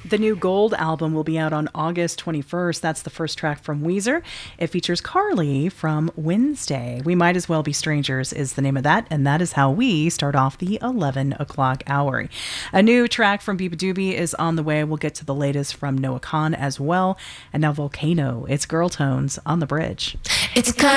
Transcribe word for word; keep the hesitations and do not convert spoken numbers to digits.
The new Gold album will be out on August twenty-first. That's the first track from Weezer. It features Carly from Wednesday. We Might As Well Be Strangers is the name of that, and that is how we start off the eleven o'clock hour. A new track from Biba Doobie is on the way. We'll get to the latest from Noah Khan as well. And now Volcano. It's Girl Tones on the Bridge. It's kind